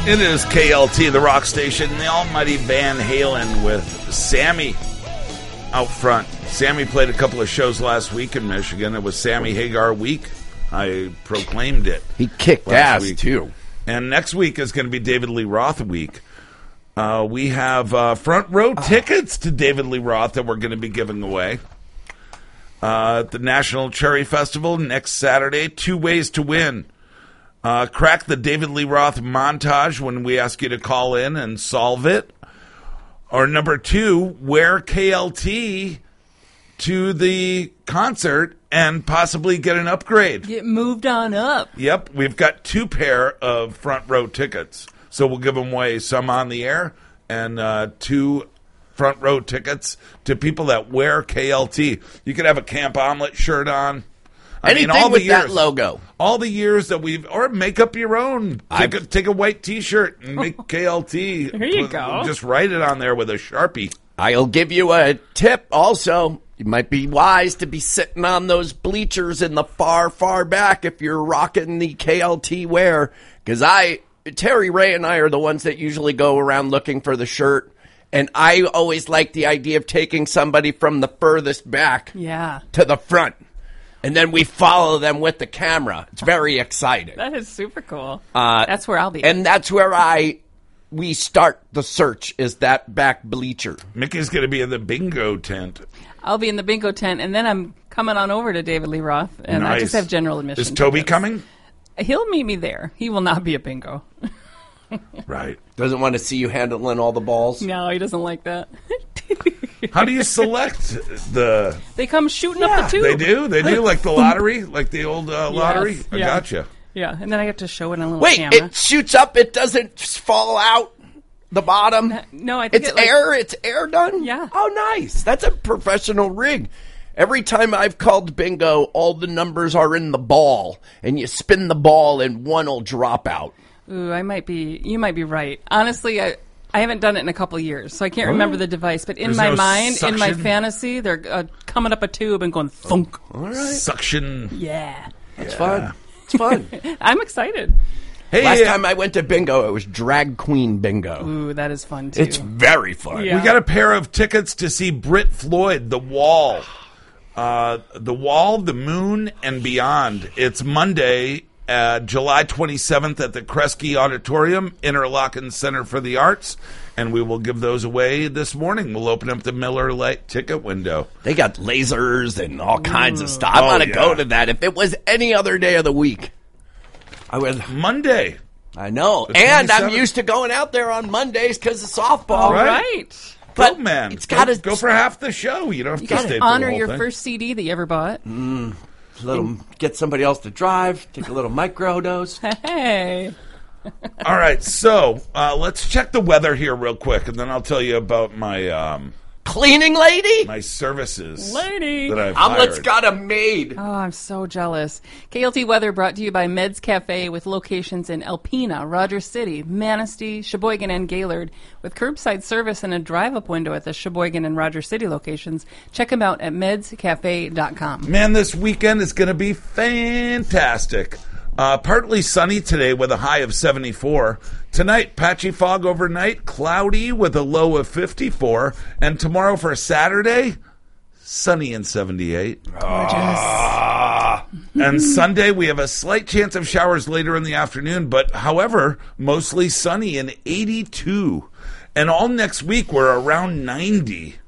It is KLT, the rock station, the almighty Van Halen with Sammy out front. Sammy played a couple of shows last week in Michigan. It was Sammy Hagar Week. I proclaimed it. He kicked ass, week. too. And next week is going to be David Lee Roth Week. We have front row tickets to David Lee Roth that we're going to be giving away. At the National Cherry Festival next Saturday, 2 ways to win. Crack the David Lee Roth montage when we ask you to call in and solve it. Or number 2, wear KLT to the concert and possibly get an upgrade. Get moved on up. Yep, we've got 2 pair of front row tickets. So we'll give them away, some on the air and 2 front row tickets to people that wear KLT. You could have a Camp Omelet shirt on. Anything all with that logo. All the years that or make up your own. Take a white T-shirt and make KLT. There you go. Just write it on there with a Sharpie. I'll give you a tip also. You might be wise to be sitting on those bleachers in the far, far back if you're rocking the KLT wear. Because Terry Ray and I are the ones that usually go around looking for the shirt. And I always like the idea of taking somebody from the furthest back to the front. And then we follow them with the camera. It's very exciting. That is super cool. That's where I'll be. And that's where we start the search, is that back bleacher. Mickey's going to be in the bingo tent. I'll be in the bingo tent, and then I'm coming on over to David Lee Roth. And nice. I just have general admission. Is Toby coming? He'll meet me there. He will not be a bingo. Right. Doesn't want to see you handling all the balls? No, he doesn't like that. How do you select They come shooting up the tube. They do, like the lottery, like the old lottery. Yes, I gotcha. Yeah, and then I have to show it on a little camera. Wait, it shoots up, it doesn't fall out the bottom? No, I think it's air done? Yeah. Oh, nice. That's a professional rig. Every time I've called bingo, all the numbers are in the ball, and you spin the ball and one will drop out. Ooh, you might be right. Honestly, I haven't done it in a couple of years, so I can't remember the device. But in my mind, suction? in my fantasy, they're coming up a tube and going thunk. All right. Suction. Yeah. It's fun. It's fun. I'm excited. Hey, Last time I went to bingo, it was drag queen bingo. Ooh, that is fun, too. It's very fun. Yeah. We got a pair of tickets to see Britt Floyd, The Wall. The Wall, The Moon, and Beyond. It's Monday, July 27th at the Kresge Auditorium, Interlochen Center for the Arts, and we will give those away this morning. We'll open up the Miller Lite ticket window. They got lasers and all kinds of stuff. I want to go to that. If it was any other day of the week, I would. Monday. I know. The And 27th. I'm used to going out there on Mondays because of softball. All right. But Go, man. it's gotta go for half the show. You don't have You to got stay to for honor the whole your thing. first CD that you ever bought. Get somebody else to drive, take a little micro dose. Hey. All right, so let's check the weather here real quick, and then I'll tell you about my Cleaning lady? my services Lady. that I've Omelet's hired. got a maid. Oh, I'm so jealous. KLT Weather brought to you by Meds Cafe with locations in Alpena, Rogers City, Manistee, Sheboygan, and Gaylord. With curbside service and a drive-up window at the Sheboygan and Rogers City locations. Check them out at medscafe.com. Man, this weekend is going to be fantastic. Partly sunny today with a high of 74. Tonight, patchy fog overnight, cloudy with a low of 54. And tomorrow for Saturday, sunny and 78. And Sunday, we have a slight chance of showers later in the afternoon, but however, mostly sunny and 82. And all next week, we're around 90.